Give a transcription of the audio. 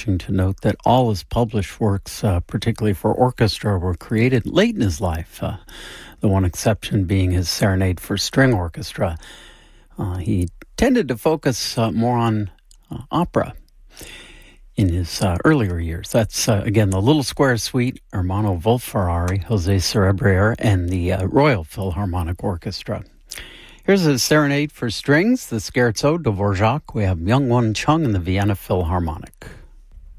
refreshing to note that all his published works, particularly for orchestra, were created late in his life, the one exception being his Serenade for String Orchestra. He tended to focus more on opera in his earlier years. That's, again, the Little Square Suite, Ermanno Wolf-Ferrari, Jose Cerebriere, and the Royal Philharmonic Orchestra. Here's a Serenade for Strings, the Scherzo, Dvorak. We have Myung-Whun Chung and the Vienna Philharmonic.